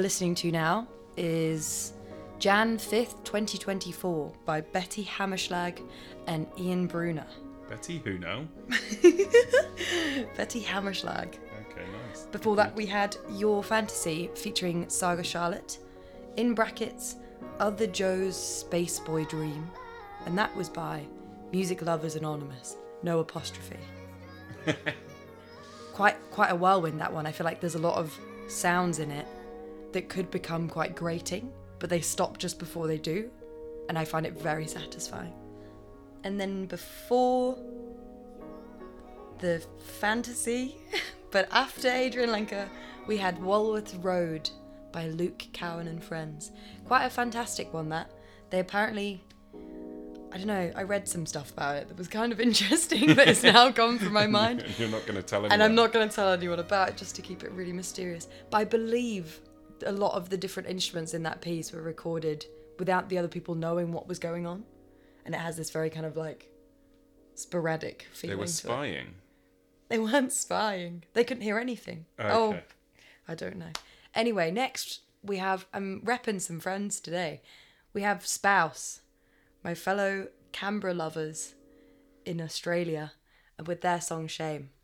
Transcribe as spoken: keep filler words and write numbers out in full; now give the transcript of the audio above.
we're listening to now is January fifth, twenty twenty-four by Betty Hammerschlag and Ian Brunner. Betty who now? Betty Hammerschlag. Okay, nice. Before that we had Your Fantasy featuring Saga Charlotte, in brackets, Other Joe's Space Boy Dream, and that was by Music Lovers Anonymous, no apostrophe. quite quite a whirlwind, that one. I feel like there's a lot of sounds in it that could become quite grating, but they stop just before they do, and I find it very satisfying. And then before the fantasy, but after Adrian Lenker, we had Walworth Road by Luke Cowan and Friends. Quite a fantastic one, that. They apparently, I don't know, I read some stuff about it that was kind of interesting, but it's now gone from my mind. You're not going to tell anyone. And I'm not going to tell anyone about it, just to keep it really mysterious. But I believe a lot of the different instruments in that piece were recorded without the other people knowing what was going on. And it has this very kind of like sporadic feeling. They were to spying. it. They weren't spying. They couldn't hear anything. Okay. Oh, I don't know. Anyway, next we have, I'm repping some friends today. We have Spouse, my fellow Canberra lovers in Australia, and with their song Shame.